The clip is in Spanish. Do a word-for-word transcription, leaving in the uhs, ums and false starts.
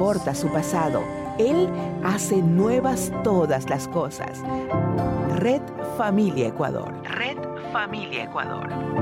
importa su pasado. Él hace nuevas todas las cosas. Red Familia Ecuador. Red Familia Ecuador.